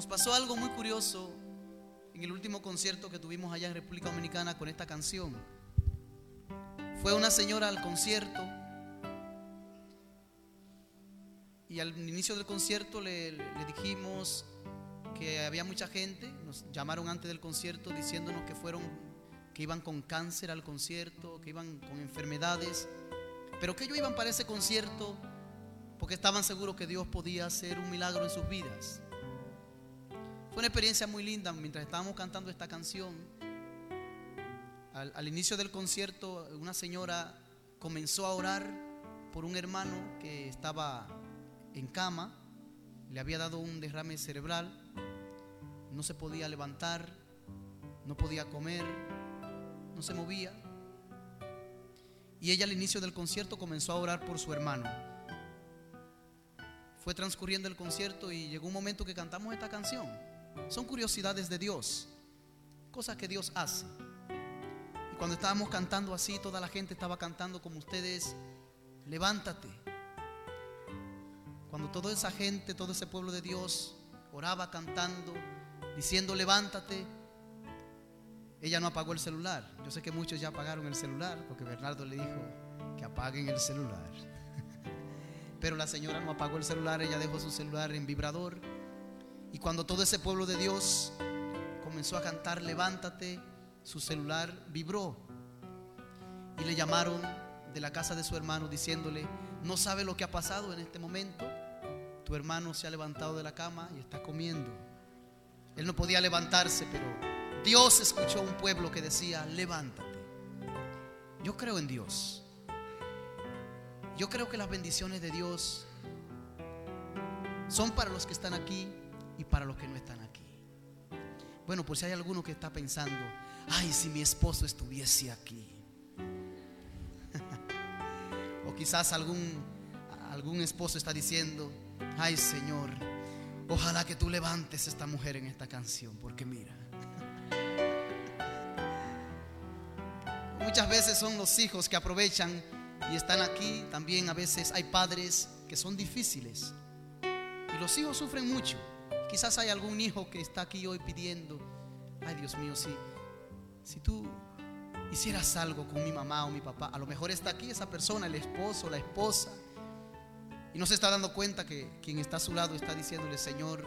Nos pasó algo muy curioso en el último concierto que tuvimos allá en República Dominicana con esta canción. Fue una señora al concierto y al inicio del concierto le dijimos que había mucha gente. Nos llamaron antes del concierto diciéndonos que iban con cáncer al concierto, que iban con enfermedades, pero que ellos iban para ese concierto porque estaban seguros que Dios podía hacer un milagro en sus vidas. Fue una experiencia muy linda. Mientras estábamos cantando esta canción, al inicio del concierto, una señora comenzó a orar por un hermano que estaba en cama. Le había dado un derrame cerebral, no se podía levantar, no podía comer, no se movía. Y ella al inicio del concierto comenzó a orar por su hermano. Fue transcurriendo el concierto y llegó un momento que cantamos esta canción. Son curiosidades de Dios, cosas que Dios hace. Y cuando estábamos cantando así, toda la gente estaba cantando como ustedes: levántate. Cuando toda esa gente, todo ese pueblo de Dios oraba cantando, diciendo levántate, ella no apagó el celular. Yo sé que muchos ya apagaron el celular porque Bernardo le dijo que apaguen el celular. Pero la señora no apagó el celular, ella dejó su celular en vibrador. Y cuando todo ese pueblo de Dios comenzó a cantar levántate, su celular vibró. Y le llamaron de la casa de su hermano diciéndole: no sabe lo que ha pasado en este momento. Tu hermano se ha levantado de la cama y está comiendo. Él no podía levantarse, pero Dios escuchó a un pueblo que decía levántate. Yo creo en Dios. Yo creo que las bendiciones de Dios son para los que están aquí y para los que no están aquí. Bueno, por si hay alguno que está pensando: ay, si mi esposo estuviese aquí. O quizás algún esposo está diciendo: ay, Señor, ojalá que tú levantes a esta mujer en esta canción, porque mira. Muchas veces son los hijos que aprovechan y están aquí. También a veces hay padres que son difíciles y los hijos sufren mucho. Quizás hay algún hijo que está aquí hoy pidiendo: ay, Dios mío, si tú hicieras algo con mi mamá o mi papá. A lo mejor está aquí esa persona, el esposo, la esposa, y no se está dando cuenta que quien está a su lado está diciéndole: Señor.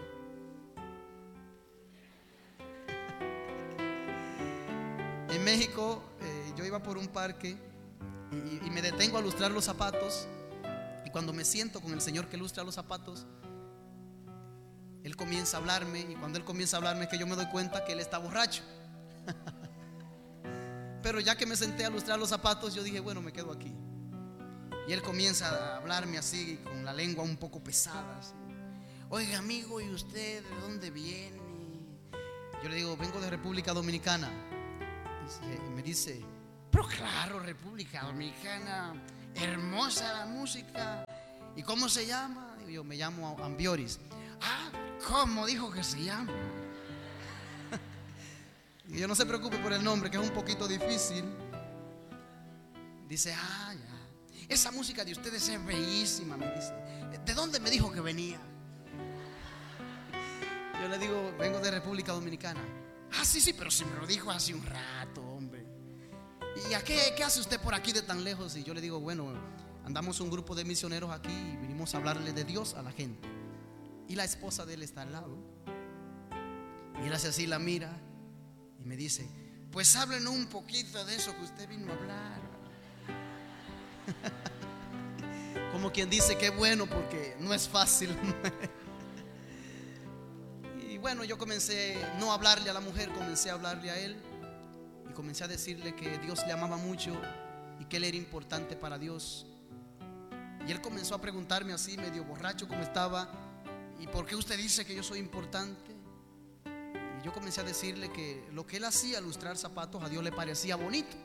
En México yo iba por un parque y me detengo a lustrar los zapatos. Y cuando me siento con el señor que lustra los zapatos, él comienza a hablarme. Y cuando él comienza a hablarme es que yo me doy cuenta que él está borracho. Pero ya que me senté a lustrar los zapatos, yo dije: bueno, me quedo aquí. Y él comienza a hablarme así, con la lengua un poco pesada, así: oiga, amigo, ¿y usted de dónde viene? Yo le digo: vengo de República Dominicana. Y me dice: pero claro, República Dominicana, hermosa la música. ¿Y cómo se llama? Digo yo: me llamo Ambioris. Ah, ¿cómo dijo que se llama? Y yo: no se preocupe por el nombre, que es un poquito difícil. Dice: ah, ya, esa música de ustedes es bellísima. Me dice: ¿de dónde me dijo que venía? Yo le digo: vengo de República Dominicana. Ah, sí, pero si me lo dijo hace un rato, hombre. ¿Y a qué hace usted por aquí de tan lejos? Y yo le digo: bueno, andamos un grupo de misioneros aquí y vinimos a hablarle de Dios a la gente. Y la esposa de él está al lado. Y él hace así, la mira y me dice: pues háblenos un poquito de eso que usted vino a hablar. Como quien dice: qué bueno, porque no es fácil. Y bueno, yo comencé no a hablarle a la mujer, comencé a hablarle a él. Y comencé a decirle que Dios le amaba mucho y que él era importante para Dios. Y él comenzó a preguntarme así, medio borracho como estaba: ¿y por qué usted dice que yo soy importante? Y yo comencé a decirle que lo que él hacía, lustrar zapatos, a Dios le parecía bonito.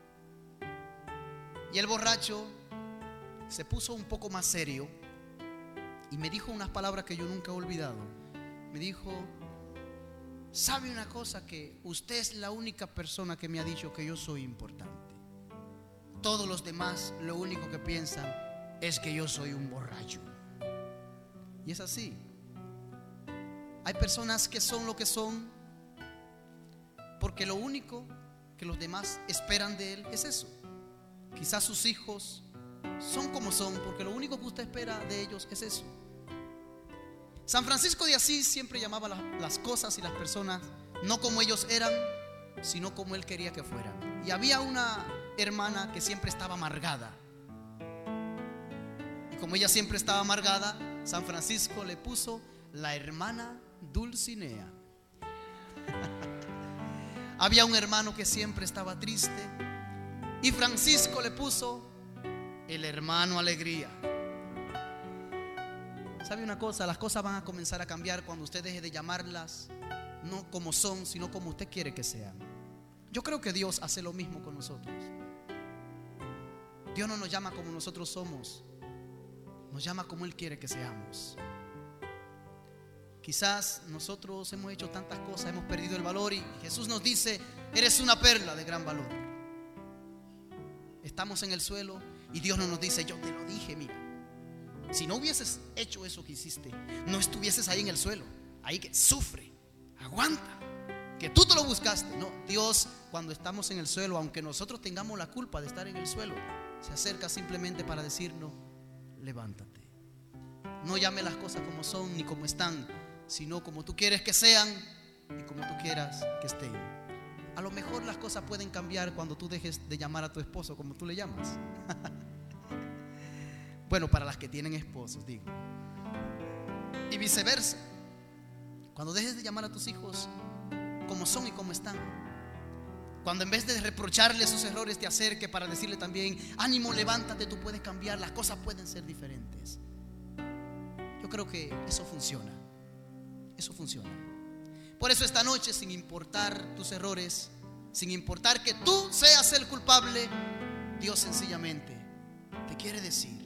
Y el borracho se puso un poco más serio y me dijo unas palabras que yo nunca he olvidado. Me dijo: ¿sabe una cosa? Que usted es la única persona que me ha dicho que yo soy importante. Todos los demás lo único que piensan es que yo soy un borracho. Y es así. Hay personas que son lo que son porque lo único que los demás esperan de él es eso. Quizás sus hijos son como son porque lo único que usted espera de ellos es eso. San Francisco de Asís siempre llamaba las cosas y las personas no como ellos eran, sino como él quería que fueran. Y había una hermana que siempre estaba amargada. Y como ella siempre estaba amargada, San Francisco le puso la hermana Dulcinea. Había un hermano que siempre estaba triste y Francisco le puso el hermano Alegría. ¿Sabe una cosa? Las cosas van a comenzar a cambiar cuando usted deje de llamarlas no como son, sino como usted quiere que sean. Yo creo que Dios hace lo mismo con nosotros. Dios no nos llama como nosotros somos, nos llama como Él quiere que seamos. Quizás nosotros hemos hecho tantas cosas, hemos perdido el valor y Jesús nos dice: eres una perla de gran valor. Estamos en el suelo y Dios no nos dice: yo te lo dije, mira, si no hubieses hecho eso que hiciste, no estuvieses ahí en el suelo, ahí que sufre, aguanta, que tú te lo buscaste. No, Dios, cuando estamos en el suelo, aunque nosotros tengamos la culpa de estar en el suelo, se acerca simplemente para decirnos: levántate. No llame las cosas como son ni como están, sino como tú quieres que sean y como tú quieras que estén. A lo mejor las cosas pueden cambiar cuando tú dejes de llamar a tu esposo como tú le llamas. Bueno, para las que tienen esposos, digo. Y viceversa. Cuando dejes de llamar a tus hijos como son y como están. Cuando en vez de reprocharle sus errores te acerque para decirle también: ánimo, levántate, tú puedes cambiar, las cosas pueden ser diferentes. Yo creo que eso funciona. Eso funciona. Por eso esta noche, sin importar tus errores, sin importar que tú seas el culpable, Dios sencillamente te quiere decir: